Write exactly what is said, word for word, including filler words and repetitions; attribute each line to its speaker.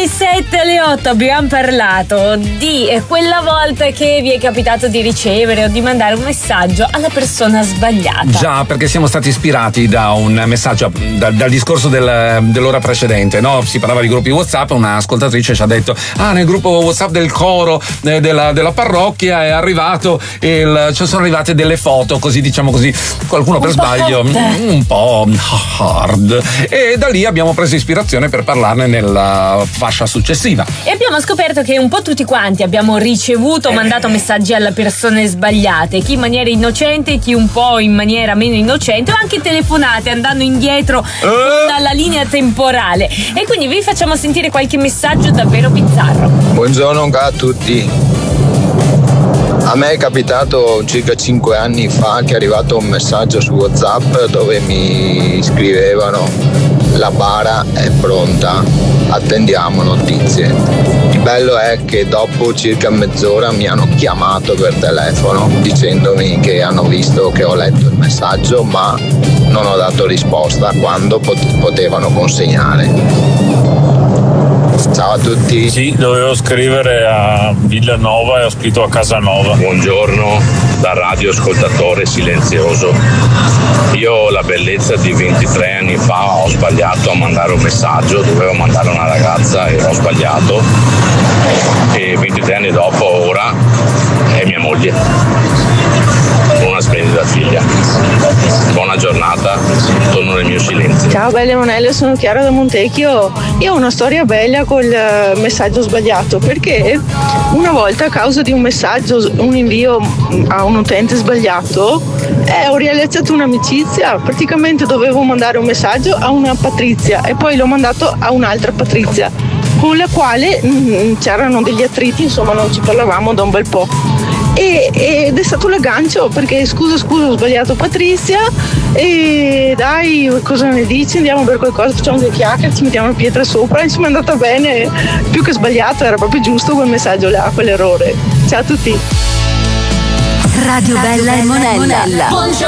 Speaker 1: sette alle otto abbiamo parlato di quella volta che vi è capitato di ricevere o di mandare un messaggio alla persona sbagliata.
Speaker 2: Già, perché siamo stati ispirati da un messaggio da, dal discorso del, dell'ora precedente, no? Si parlava di gruppi WhatsApp, una ascoltatrice ci ha detto: ah, nel gruppo WhatsApp del coro eh, della, della parrocchia è arrivato il, cioè sono arrivate delle foto, così diciamo così, qualcuno
Speaker 1: un
Speaker 2: per sbaglio
Speaker 1: hot.
Speaker 2: un po' hard, e da lì abbiamo preso ispirazione per parlarne nella fascia successiva.
Speaker 1: E abbiamo scoperto che un po' tutti quanti abbiamo ricevuto o mandato messaggi alle persone sbagliate, chi in maniera innocente, chi un po' in maniera meno innocente, o anche telefonate andando indietro dalla linea temporale. E quindi vi facciamo sentire qualche messaggio davvero bizzarro.
Speaker 3: Buongiorno a tutti. A me è capitato circa cinque anni fa che è arrivato un messaggio su WhatsApp dove mi scrivevano: la bara è pronta, attendiamo notizie. Il bello è che dopo circa mezz'ora mi hanno chiamato per telefono dicendomi che hanno visto che ho letto il messaggio ma non ho dato risposta quando pot- potevano consegnare. Ciao a tutti.
Speaker 4: Sì, dovevo scrivere a Villanova e ho scritto a Casanova.
Speaker 5: Buongiorno da radioascoltatore silenzioso. Io ho la bellezza di ventitré anni fa, ho sbagliato a mandare un messaggio, dovevo mandare a una ragazza e ho sbagliato, e ventitré anni dopo ora è mia moglie. Una splendida figlia. Buona giornata, torno nel mio silenzio.
Speaker 6: Ciao belle monelle, sono Chiara da Montecchio. Io ho una storia bella col messaggio sbagliato, perché una volta a causa di un messaggio, un invio a un utente sbagliato, eh, ho realizzato un'amicizia. Praticamente dovevo mandare un messaggio a una Patrizia e poi l'ho mandato a un'altra Patrizia, con la quale mh, c'erano degli attriti, insomma non ci parlavamo da un bel po'. E, ed è stato l'aggancio, perché scusa scusa ho sbagliato Patrizia, e dai, cosa ne dici, andiamo per qualcosa, facciamo delle chiacchiere, ci mettiamo le pietre sopra. Insomma è andata bene, più che sbagliato, era proprio giusto quel messaggio là, quell'errore. Ciao a tutti.
Speaker 7: Radio Bella e Monella.